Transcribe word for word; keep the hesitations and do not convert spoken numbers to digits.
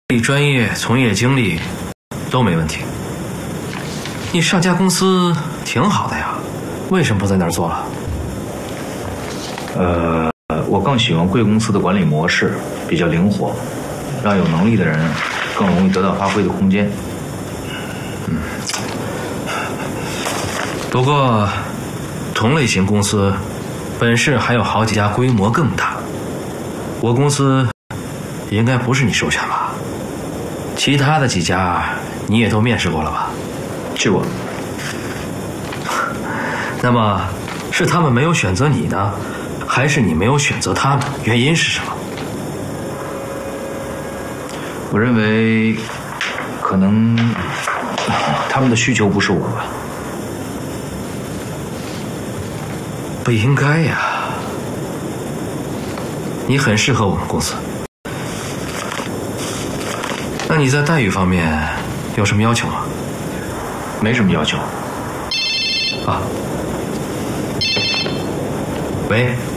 历、专业、从业经历都没问题。你上家公司挺好的呀，为什么不在那儿做了？ 呃，我更喜欢贵公司的管理模式，比较灵活，让有能力的人更容易得到发挥的空间。 嗯，不过同类型公司本市还有好几家规模更大，我公司应该不是你首选吧？其他的几家你也都面试过了吧？ 去过。 那么是他们没有选择你呢，还是你没有选择他们？原因是什么？ 我认为可能他们的需求不是我吧。 不应该呀，你很适合我们公司。那你在待遇方面有什么要求吗？ 没什么要求。 啊，喂。